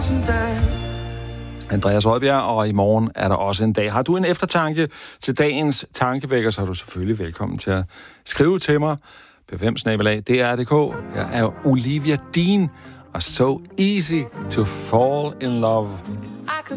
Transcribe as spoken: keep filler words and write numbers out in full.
tusind dage. Andreas Rødbjerg, og i morgen er der også en dag. Har du en eftertanke til dagens tankevækker, så er du selvfølgelig velkommen til at skrive til mig på fem snabel-a d r punktum d k. Jeg er Olivia Dean, og So Easy to Fall in Love. I could